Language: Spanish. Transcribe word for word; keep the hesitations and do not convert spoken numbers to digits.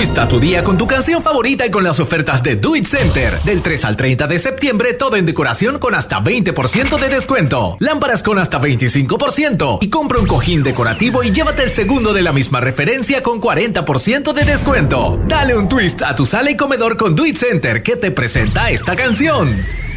Twista tu día con tu canción favorita y con las ofertas de Do It Center. Del tres al treinta de septiembre, todo en decoración con hasta veinte por ciento de descuento. Lámparas con hasta veinticinco por ciento. Y compra un cojín decorativo y llévate el segundo de la misma referencia con cuarenta por ciento de descuento. Dale un twist a tu sala y comedor con Do It Center, que te presenta esta canción.